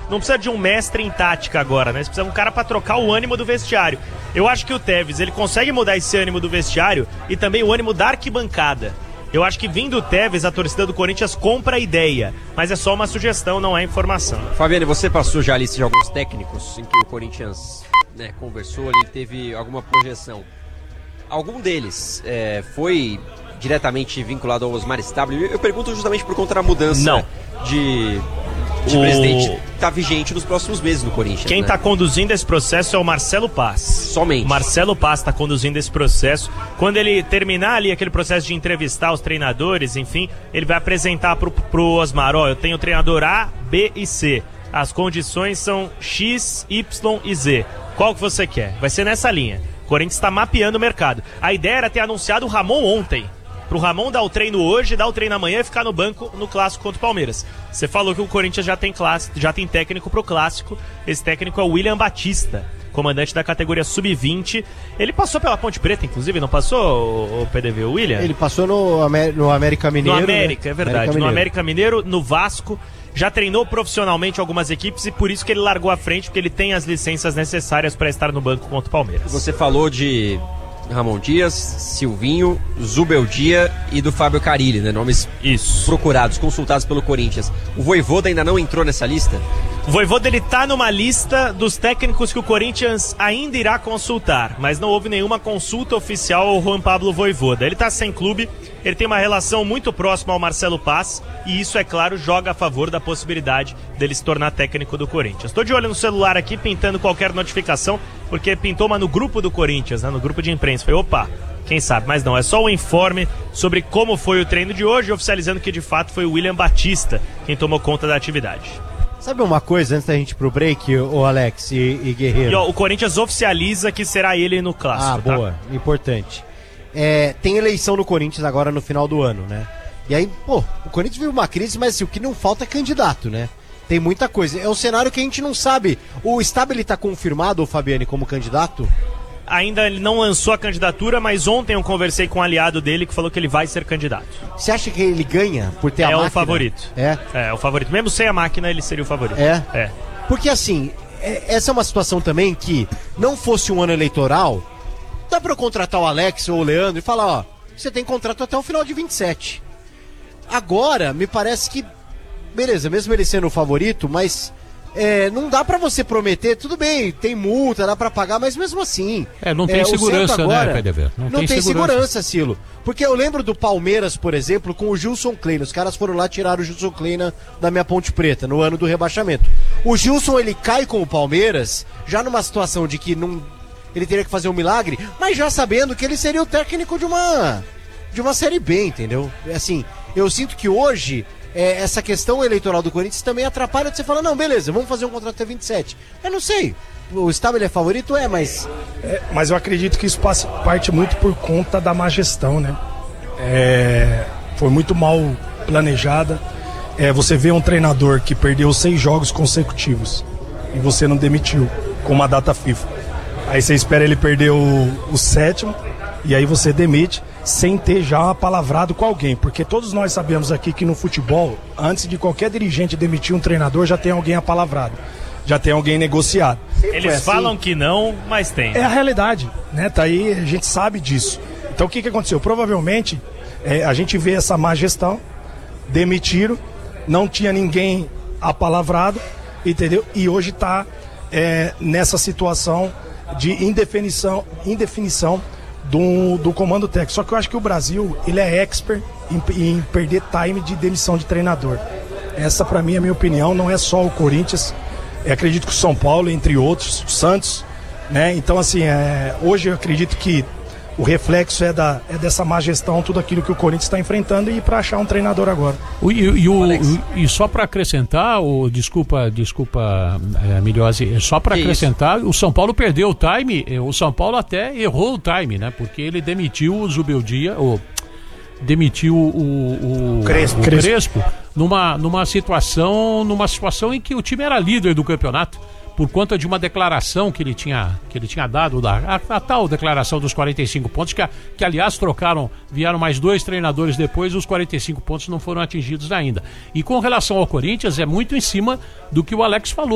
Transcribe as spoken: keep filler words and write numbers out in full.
não precisa de um mestre em tática agora, né? Você precisa de um cara pra trocar o ânimo do vestiário. Eu acho que o Tevez, ele consegue mudar esse ânimo do vestiário e também o ânimo da arquibancada. Eu acho que vindo o Tevez, a torcida do Corinthians compra a ideia, mas é só uma sugestão, não é informação. Fabiane, você passou já a lista de alguns técnicos em que o Corinthians, né, conversou ali, teve alguma projeção. Algum deles é, foi diretamente vinculado ao Osmar Stabile? Eu pergunto justamente por conta da mudança não. de... de o presidente tá vigente nos próximos meses no Corinthians. Quem né? tá conduzindo esse processo é o Marcelo Paz. Somente. Marcelo Paz tá conduzindo esse processo. Quando ele terminar ali aquele processo de entrevistar os treinadores, enfim, ele vai apresentar pro, pro Osmar, ó, eu tenho treinador A, B e C. As condições são X, Y e Z. Qual que você quer? Vai ser nessa linha. O Corinthians está mapeando o mercado. A ideia era ter anunciado o Ramon ontem. Pro Ramon dar o treino hoje, dar o treino amanhã e ficar no banco no clássico contra o Palmeiras. Você falou que o Corinthians já tem, classe, já tem técnico pro clássico. Esse técnico é o William Batista, comandante da categoria sub vinte. Ele passou pela Ponte Preta, inclusive, não passou, o P D V, o William? Ele passou no, Amé- no América Mineiro. No América, né? é verdade. América no América Mineiro, no Vasco. Já treinou profissionalmente algumas equipes e por isso que ele largou à frente, porque ele tem as licenças necessárias para estar no banco contra o Palmeiras. Você falou de Ramon Dias, Silvinho, Zubeldia e do Fábio Carille, né? Nomes Isso. procurados, consultados pelo Corinthians. O Vojvoda ainda não entrou nessa lista? O Vojvoda, ele tá numa lista dos técnicos que o Corinthians ainda irá consultar, mas não houve nenhuma consulta oficial ao Juan Pablo Vojvoda. Ele tá sem clube, ele tem uma relação muito próxima ao Marcelo Paz e isso, é claro, joga a favor da possibilidade dele se tornar técnico do Corinthians. Tô de olho no celular aqui, pintando qualquer notificação, porque pintou uma no grupo do Corinthians, né, no grupo de imprensa. Falei, opa, quem sabe, mas não, é só um informe sobre como foi o treino de hoje, oficializando que de fato foi o William Batista quem tomou conta da atividade. Sabe uma coisa, antes da gente ir pro break, o Alex e, e Guerreiro? E ó, o Corinthians oficializa que será ele no clássico. Ah, boa, tá? Importante. É, tem eleição no Corinthians agora no final do ano, né? E aí, pô, o Corinthians vive uma crise, mas assim, o que não falta é candidato, né? Tem muita coisa. É um cenário que a gente não sabe. O Stabile tá confirmado, o Fabiane, como candidato? Ainda ele não lançou a candidatura, mas ontem eu conversei com um aliado dele que falou que ele vai ser candidato. Você acha que ele ganha por ter é a máquina? É o favorito. É? É, o favorito. Mesmo sem a máquina, ele seria o favorito. É? É. Porque assim, é, essa é uma situação também que, não fosse um ano eleitoral, dá pra eu contratar o Alex ou o Leandro e falar, ó, você tem contrato até o final de vinte e sete. Agora, me parece que, beleza, mesmo ele sendo o favorito, mas... É, não dá pra você prometer, tudo bem, tem multa, dá pra pagar, mas mesmo assim... É, não tem é, segurança, agora, né, P D V? Não, não tem, tem segurança. segurança, Silo. Porque eu lembro do Palmeiras, por exemplo, com o Gilson Kleina. Os caras foram lá tirar o Gilson Kleina da minha Ponte Preta, no ano do rebaixamento. O Gilson, ele cai com o Palmeiras, já numa situação de que não, ele teria que fazer um milagre, mas já sabendo que ele seria o técnico de uma, de uma Série B, entendeu? Assim, eu sinto que hoje... É, essa questão eleitoral do Corinthians também atrapalha de você falar, não, beleza, vamos fazer um contrato até vinte e sete. Eu não sei, o Stabile é favorito? É, mas... É, mas eu acredito que isso passe, parte muito por conta da má gestão, né? É, foi muito mal planejada. É, você vê um treinador que perdeu seis jogos consecutivos e você não demitiu com uma data FIFA. Aí você espera ele perder o, o sétimo e aí você demite sem ter já palavrado com alguém, porque todos nós sabemos aqui que no futebol, antes de qualquer dirigente demitir um treinador, já tem alguém apalavrado, já tem alguém negociado. Eles assim, falam que não, mas tem. É a realidade, né? Tá aí, a gente sabe disso. Então o que que aconteceu? Provavelmente é, a gente vê essa má gestão, demitiram, não tinha ninguém apalavrado, entendeu? E hoje tá é, nessa situação de indefinição, indefinição Do, do comando técnico. Só que eu acho que o Brasil, ele é expert em, em perder time de demissão de treinador. Essa, pra mim, é a minha opinião. Não é só o Corinthians, eu acredito que o São Paulo, entre outros, o Santos, né? Então, assim, é, hoje eu acredito que o reflexo é, da, é dessa má gestão, tudo aquilo que o Corinthians está enfrentando, e para achar um treinador agora. O, e, e, o, e só para acrescentar, o, desculpa, desculpa, é, Milhose, só para acrescentar, isso? O São Paulo perdeu o time, o São Paulo até errou o time, né? Porque ele demitiu o Zubeldia, ou demitiu o, o, Crespo, o Crespo. Crespo numa, numa situação, numa situação em que o time era líder do campeonato, por conta de uma declaração que ele tinha, que ele tinha dado, da, a, a tal declaração dos quarenta e cinco pontos, que, a, que aliás trocaram, vieram mais dois treinadores depois, os quarenta e cinco pontos não foram atingidos ainda. E com relação ao Corinthians, é muito em cima do que o Alex falou.